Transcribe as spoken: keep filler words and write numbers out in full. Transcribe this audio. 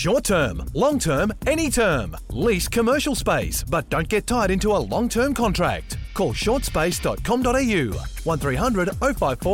Short term, long term, any term. Lease commercial space, but don't get tied into a long term contract. Call shortspace dot com dot a u one three hundred oh five four